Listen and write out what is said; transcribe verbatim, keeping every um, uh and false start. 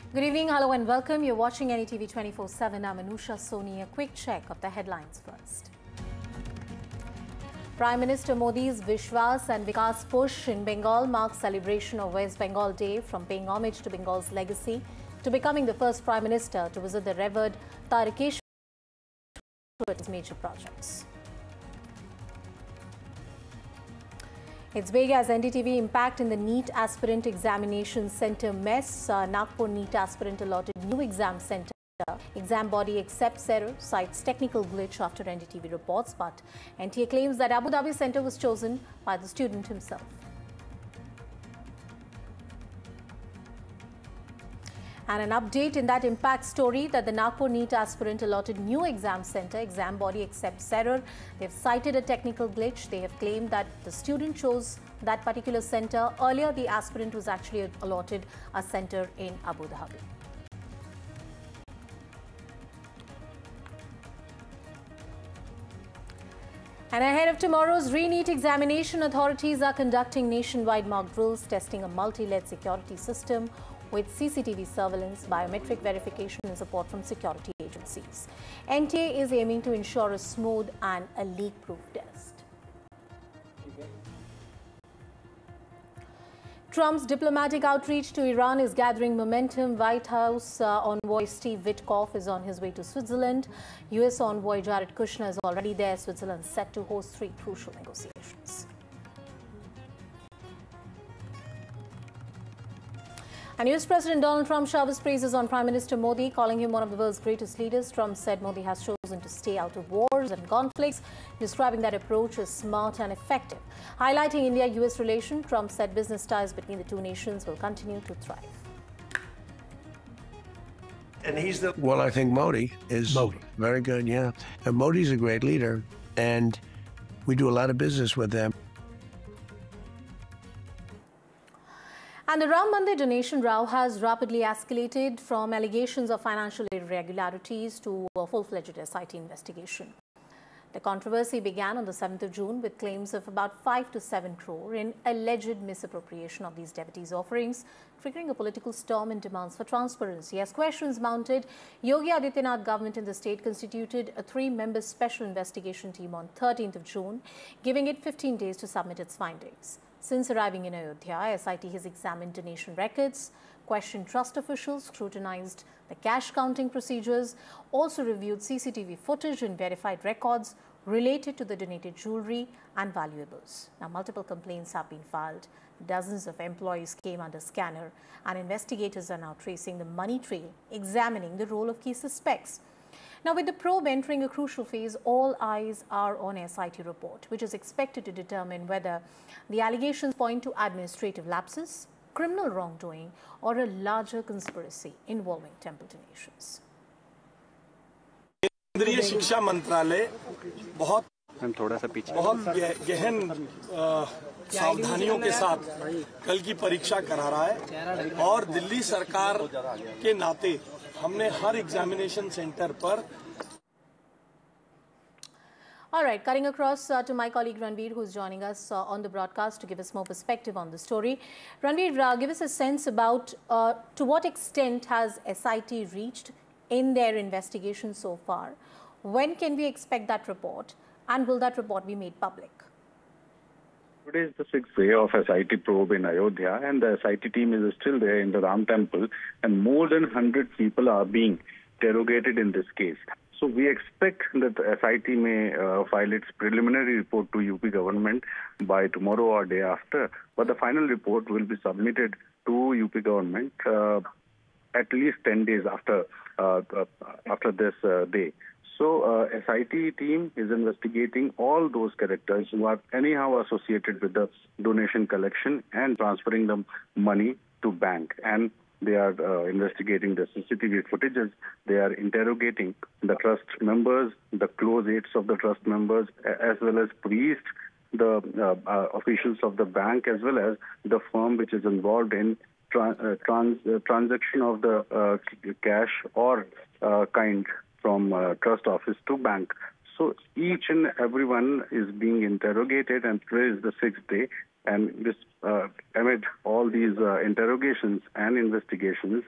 Good evening, hello and welcome. You're watching N D T V twenty-four seven. I'm Anusha Soni. A quick check of the headlines first. Prime Minister Modi's Vishwas and Vikas push in Bengal marks celebration of West Bengal Day, from paying homage to Bengal's legacy to becoming the first Prime Minister to visit the revered Tarakeshwar to its major projects. It's big as N D T V impact in the NEET Aspirant Examination Centre mess. Uh, Nagpur NEET Aspirant allotted new exam centre. Exam body accepts error, cites technical glitch after N D T V reports, but N T A claims that Abu Dhabi centre was chosen by the student himself. And an update in that impact story that the Nagpur NEET aspirant allotted new exam centre. Exam body accepts error. They've cited a technical glitch. They have claimed that the student chose that particular centre. Earlier, the aspirant was actually allotted a centre in Abu Dhabi. And ahead of tomorrow's re-NEET examination, authorities are conducting nationwide mock drills, testing a multi-layered security system with C C T V surveillance, biometric verification and support from security agencies. N T A is aiming to ensure a smooth and a leak-proof test. Trump's diplomatic outreach to Iran is gathering momentum. White House uh, envoy Steve Witkoff is on his way to Switzerland. U S envoy Jared Kushner is already there. Switzerland set to host three crucial negotiations. And U S President Donald Trump showers praises on Prime Minister Modi, calling him one of the world's greatest leaders. Trump said Modi has chosen to stay out of wars and conflicts, describing that approach as smart and effective. Highlighting India U S relation, Trump said business ties between the two nations will continue to thrive. And he's the... Well, I think Modi is Modi. Very good, yeah. And Modi's a great leader, and we do a lot of business with them. And the Ram Mandir donation row has rapidly escalated from allegations of financial irregularities to a full-fledged S I T investigation. The controversy began on the seventh of June with claims of about five to seven crore in alleged misappropriation of these devotees' offerings, triggering a political storm and demands for transparency. As questions mounted, Yogi Adityanath government in the state constituted a three-member special investigation team on thirteenth of June, giving it fifteen days to submit its findings. Since arriving in Ayodhya, S I T has examined donation records, questioned trust officials, scrutinized the cash counting procedures, also reviewed C C T V footage and verified records related to the donated jewellery and valuables. Now, multiple complaints have been filed. Dozens of employees came under scanner, and investigators are now tracing the money trail, examining the role of key suspects. Now, with the probe entering a crucial phase, all eyes are on S I T report, which is expected to determine whether the allegations point to administrative lapses, criminal wrongdoing, or a larger conspiracy involving temple donations. केंद्रीय शिक्षा मंत्रालय बहुत बहुत गहन सावधानियों के साथ कल की परीक्षा करा रहा है और दिल्ली सरकार के नाते हमने हर एग्जामिनेशन सेंटर पर. All right, cutting across uh, to my colleague Ranveer, who's joining us uh, on the broadcast to give us more perspective on the story. Ranveer, uh, give us a sense about uh, to what extent has S I T reached in their investigation so far? When can we expect that report, and will that report be made public? Today is the sixth day of S I T probe in Ayodhya, and the S I T team is still there in the Ram Temple, and more than one hundred people are being interrogated in this case. So we expect that the S I T may uh, file its preliminary report to U P government by tomorrow or day after, but the final report will be submitted to U P government uh, at least ten days after uh, uh, after this uh, day. So uh, S I T team is investigating all those characters who are anyhow associated with the donation collection and transferring the money to bank. And they are uh, investigating the C C T V footages. They are interrogating the trust members, the close aides of the trust members, as well as priests, the uh, uh, officials of the bank, as well as the firm which is involved in tra uh, trans uh, transaction of the uh, cash or uh, kind from uh, trust office to bank. So each and everyone is being interrogated, and today is the sixth day. And this, uh, amid all these uh, interrogations and investigations,